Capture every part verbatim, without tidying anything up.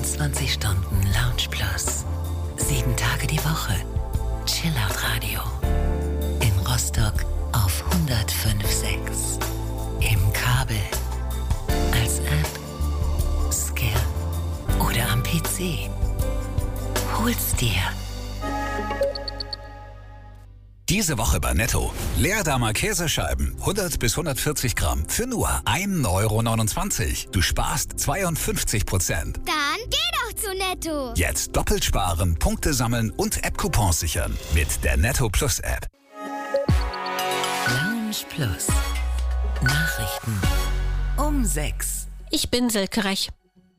vierundzwanzig Stunden Lounge Plus. Sieben Tage die Woche. Chillout Radio. In Rostock auf hundertfünf Komma sechs. Im Kabel. Als App. Skill. Oder am P C. Hol's dir. Diese Woche bei Netto. Leerdamer Käsescheiben, hundert bis hundertvierzig Gramm, für nur ein Euro neunundzwanzig. Du sparst zweiundfünfzig Prozent. Dann geh doch zu Netto. Jetzt doppelt sparen, Punkte sammeln und App-Coupons sichern. Mit der Netto Plus App. Lounge Plus. Nachrichten um sechs. Ich bin Silke Rech.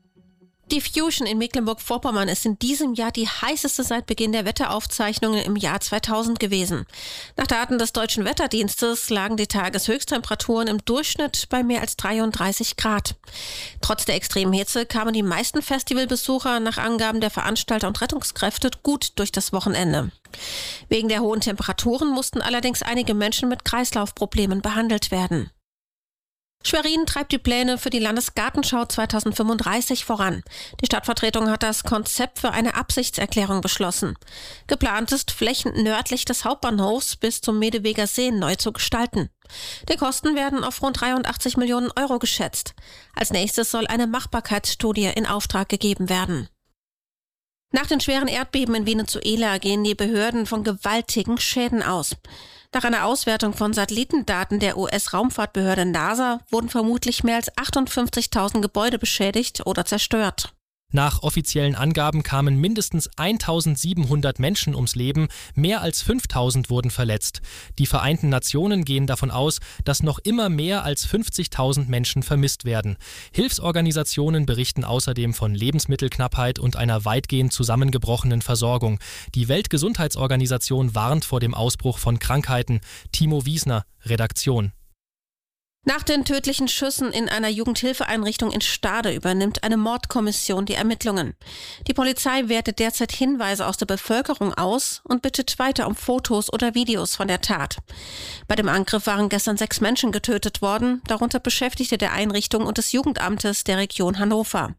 Die Fusion in Mecklenburg-Vorpommern ist in diesem Jahr die heißeste seit Beginn der Wetteraufzeichnungen im Jahr zweitausend gewesen. Nach Daten des Deutschen Wetterdienstes lagen die Tageshöchsttemperaturen im Durchschnitt bei mehr als dreiunddreißig Grad. Trotz der extremen Hitze kamen die meisten Festivalbesucher nach Angaben der Veranstalter und Rettungskräfte gut durch das Wochenende. Wegen der hohen Temperaturen mussten allerdings einige Menschen mit Kreislaufproblemen behandelt werden. Schwerin treibt die Pläne für die Landesgartenschau zweitausendfünfunddreißig voran. Die Stadtvertretung hat das Konzept für eine Absichtserklärung beschlossen. Geplant ist, Flächen nördlich des Hauptbahnhofs bis zum Medeweger See neu zu gestalten. Die Kosten werden auf rund dreiundachtzig Millionen Euro geschätzt. Als nächstes soll eine Machbarkeitsstudie in Auftrag gegeben werden. Nach den schweren Erdbeben in Venezuela gehen die Behörden von gewaltigen Schäden aus. Nach einer Auswertung von Satellitendaten der U S-Raumfahrtbehörde NASA wurden vermutlich mehr als achtundfünfzigtausend Gebäude beschädigt oder zerstört. Nach offiziellen Angaben kamen mindestens eintausendsiebenhundert Menschen ums Leben, mehr als fünftausend wurden verletzt. Die Vereinten Nationen gehen davon aus, dass noch immer mehr als fünfzigtausend Menschen vermisst werden. Hilfsorganisationen berichten außerdem von Lebensmittelknappheit und einer weitgehend zusammengebrochenen Versorgung. Die Weltgesundheitsorganisation warnt vor dem Ausbruch von Krankheiten. Timo Wiesner, Redaktion. Nach den tödlichen Schüssen in einer Jugendhilfeeinrichtung in Stade übernimmt eine Mordkommission die Ermittlungen. Die Polizei wertet derzeit Hinweise aus der Bevölkerung aus und bittet weiter um Fotos oder Videos von der Tat. Bei dem Angriff waren gestern sechs Menschen getötet worden, darunter Beschäftigte der Einrichtung und des Jugendamtes der Region Hannover.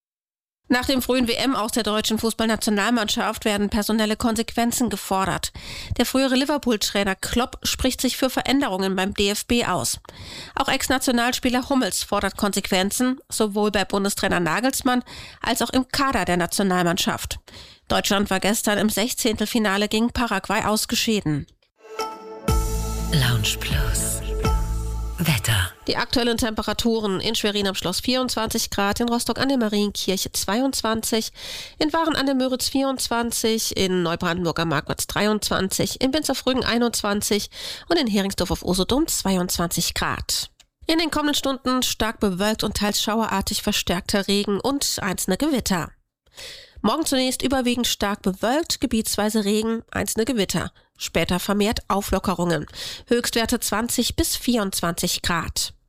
Nach dem frühen W M aus der deutschen Fußballnationalmannschaft werden personelle Konsequenzen gefordert. Der frühere Liverpool-Trainer Klopp spricht sich für Veränderungen beim D F B aus. Auch Ex-Nationalspieler Hummels fordert Konsequenzen, sowohl bei Bundestrainer Nagelsmann als auch im Kader der Nationalmannschaft. Deutschland war gestern im Sechzehntelfinale gegen Paraguay ausgeschieden. Lounge Plus. Wetter. Die aktuellen Temperaturen: in Schwerin am Schloss vierundzwanzig Grad, in Rostock an der Marienkirche zweiundzwanzig, in Waren an der Müritz vierundzwanzig, in Neubrandenburg am Marktplatz dreiundzwanzig, in Binzerfrügen einundzwanzig und in Heringsdorf auf Usedom zweiundzwanzig Grad. In den kommenden Stunden stark bewölkt und teils schauerartig verstärkter Regen und einzelne Gewitter. Morgen zunächst überwiegend stark bewölkt, gebietsweise Regen, einzelne Gewitter. Später vermehrt Auflockerungen. Höchstwerte zwanzig bis vierundzwanzig Grad.